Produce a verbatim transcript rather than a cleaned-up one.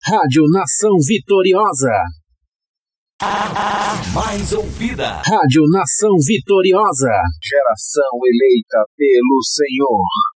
Rádio Nação Vitoriosa. Mais ouvida. Rádio Nação Vitoriosa. Geração eleita pelo Senhor.